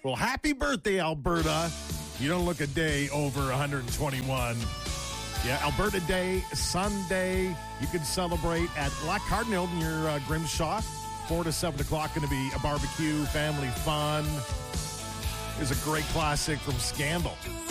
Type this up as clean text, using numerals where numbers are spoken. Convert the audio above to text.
Well, happy birthday, Alberta. You don't look a day over 121. Yeah, Alberta Day, Sunday. You can celebrate at La Cardinal near Grimshaw. 4 to 7 o'clock, going to be a barbecue, family fun. There's a great classic from Scandal.